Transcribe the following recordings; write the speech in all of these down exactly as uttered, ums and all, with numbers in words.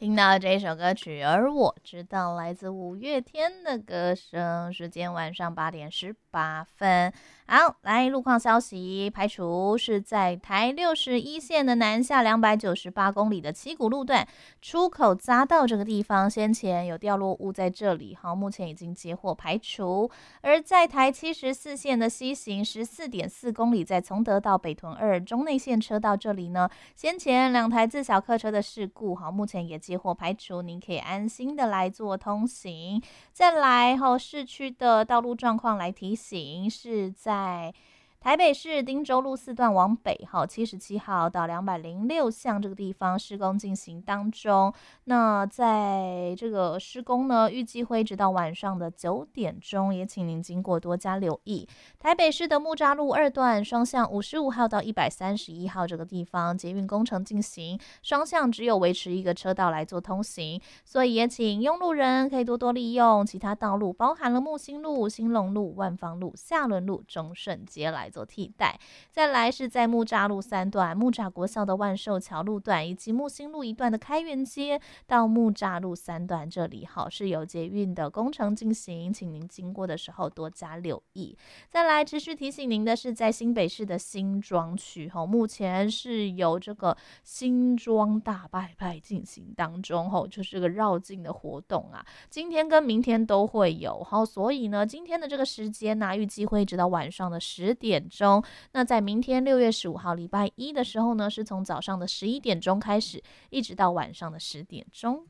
听到这首歌曲，而我知道来自五月天的歌声。时间晚上八点十八分。好，来路况消息，排除是在台六十一线的南下两百九十八公里的七股路段出口匝道这个地方，先前有掉落物在这里，好，目前已经接获排除。而在台七十四线的西行十四点四公里，在崇德到北屯二中内线车道这里呢，先前两台自小客车的事故，好，目前也接获排除，您可以安心的来做通行。再来后市区的道路状况来提醒，是在台北市汀州路四段往北，好，七十七号到两百零六巷这个地方施工进行当中。那在这个施工呢，预计会一直到晚上的九点钟，也请您经过多加留意。台北市的木栅路二段双向五十五号到一百三十一号这个地方，捷运工程进行，双向只有维持一个车道来做通行，所以也请拥路人可以多多利用其他道路，包含了木星路、兴隆路、万芳路、下仑路、中顺街来做替代。再来是在木栅路三段、木栅国校的万寿桥路段，以及木星路一段的开元街到木栅路三段这里，好，是有捷运的工程进行，请您经过的时候多加留意。再来持续提醒您的是，在新北市的新庄区，目前是有这个新庄大拜拜进行当中，就是个绕境的活动啊，今天跟明天都会有，所以呢，今天的这个时间呢、啊，预计会一直到晚上的十点钟。那在明天六月十五号礼拜一的时候呢，是从早上的十一点钟开始，一直到晚上的十点钟。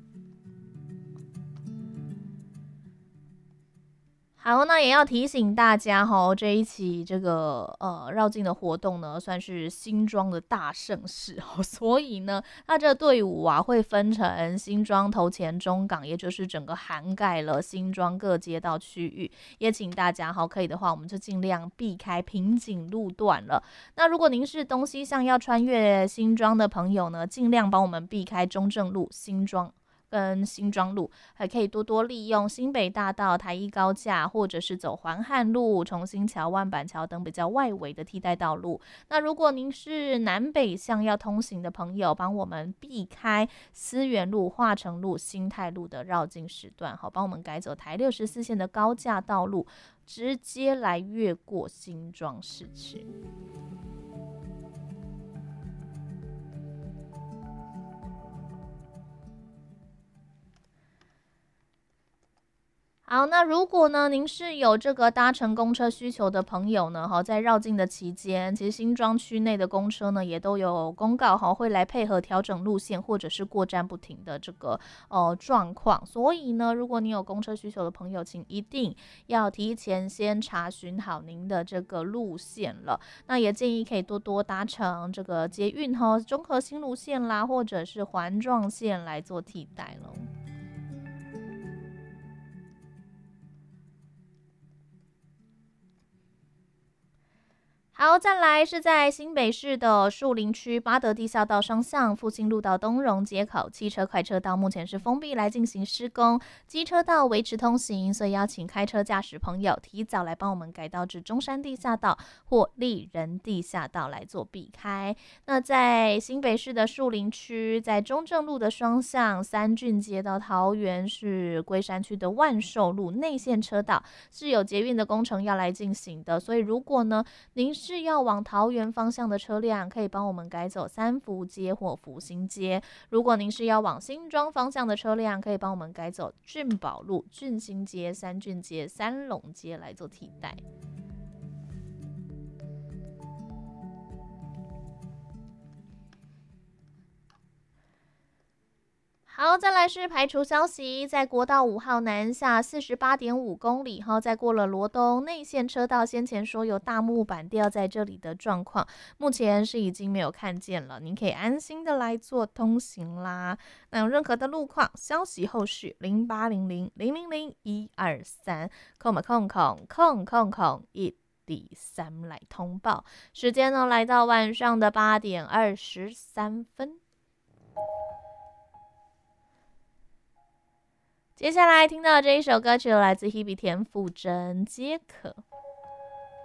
好，那也要提醒大家哈，这一期这个呃绕境的活动呢，算是新庄的大盛事哦，所以呢，它这队伍啊会分成新庄、头前、中港，也就是整个涵盖了新庄各街道区域。也请大家哈，可以的话，我们就尽量避开瓶颈路段了。那如果您是东西向要穿越新庄的朋友呢，尽量帮我们避开中正路、新庄跟新庄路，还可以多多利用新北大道、台一高架，或者是走环汉路、重新桥、万板桥等比较外围的替代道路。那如果您是南北向要通行的朋友，帮我们避开思源路、化成路、新泰路的绕境时段，好，帮我们改走台六十四线的高架道路，直接来越过新庄市区。好，那如果呢，您是有这个搭乘公车需求的朋友呢，在绕境的期间，其实新庄区内的公车呢也都有公告，会来配合调整路线或者是过站不停的这个呃状况。所以呢，如果你有公车需求的朋友，请一定要提前先查询好您的这个路线了。那也建议可以多多搭乘这个捷运哈，中和新路线啦，或者是环状线来做替代了。好，再来是在新北市的树林区八德地下道双向复兴路到东荣街口，汽车快车道目前是封闭来进行施工，机车道维持通行，所以邀请开车驾驶朋友提早来帮我们改道至中山地下道或立人地下道来做避开。那在新北市的树林区，在中正路的双向三郡街到桃园市龟山区的万寿路内线车道是有捷运的工程要来进行的，所以如果呢您是要往桃园方向的车辆，可以帮我们改走三福街或福兴街。如果您是要往新庄方向的车辆，可以帮我们改走俊宝路、俊兴街、三郡街、三龙街来做替代。好，再来是排除消息，在国道五号南下四十八点五公里，好，再过了罗东内线车道，先前说有大木板掉在这里的状况，目前是已经没有看见了，您可以安心的来做通行啦。那有任何的路况消息，后续零八零零零零零一二三空空空空空空一第三来通报。时间呢来到晚上的八点二十三分。接下来听到这一首歌曲来自 Hebe 田馥甄《皆可》。